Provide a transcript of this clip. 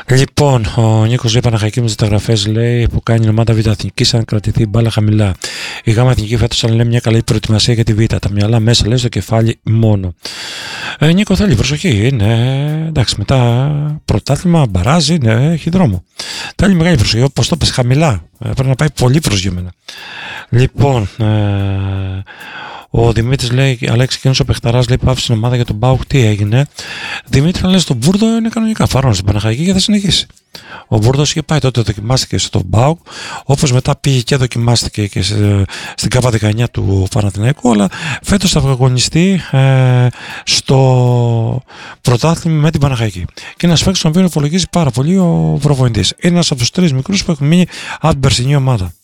Λοιπόν, ο Νίκος λέει Παναχαϊκή με τις μεταγραφές, λέει, που κάνει η ομάδα Β' Εθνικής αν κρατηθεί η μπάλα χαμηλά. Η Γ' Εθνική φέτος αλλά λέει μια καλή προετοιμασία για τη Β'. Τα μυαλά μέσα, λέει, στο κεφάλι μόνο. Νίκο, θέλει προσοχή. Ναι, εντάξει, μετά πρωτάθλημα, μπαράζι, ναι, έχει δρόμο. Θέλει μεγάλη προσοχή. Όπως το πες, χαμηλά. Πρέπει να πάει πολύ προσγειωμένα. Λοιπόν, ο Δημήτρης λέει, Αλέξη, εκείνος ο παιχταράς, λέει, πάυσε την ομάδα για τον ΠΑΟΚ, τι έγινε. Δημήτρη, αν λες, τον Μπούρδο είναι κανονικά φαρών στην Παναχαϊκή και θα συνεχίσει. Ο Μπούρδος είχε πάει τότε, δοκιμάστηκε στον ΠΑΟΚ, όπως μετά πήγε και δοκιμάστηκε και στην ΚΑΒΑ 19 του Παναθηναϊκού, αλλά φέτος θα αγωνιστεί στο πρωτάθλημα με την Παναχαϊκή. Και ένας παίκτης τον οποίο υπολογίζει πάρα πολύ ο προπονητής. Είναι ένας από τους τρεις μικρούς που έχουν μείνει από την περσινή ομάδα.